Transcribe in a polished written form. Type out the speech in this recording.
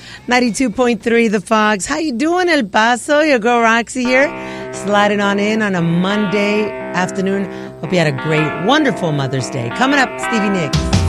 92.3 The Fox. How you doing, El Paso? Your girl Roxy here. Sliding on in on a Monday afternoon. Hope you had a great, wonderful Mother's Day. Coming up, Stevie Nicks.